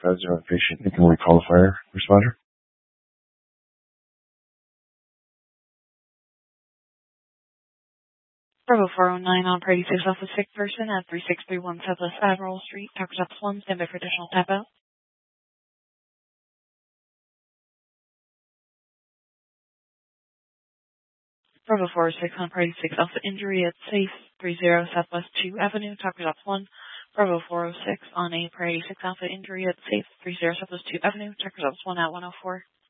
50 on patient. You can recall the fire responder. Bravo 409 on Party 6 off a sick person at 3631 Southwest Admiral Street. Talkers up 1, stand by for additional tap out. Bravo 406 on Party 6 Alpha injury at Safe 30 Southwest 2 Avenue. Talkers up 1. Bravo 406 on a Party 6 Alpha injury at Safe 30 Southwest 2 Avenue. Talkers up 1 at 104.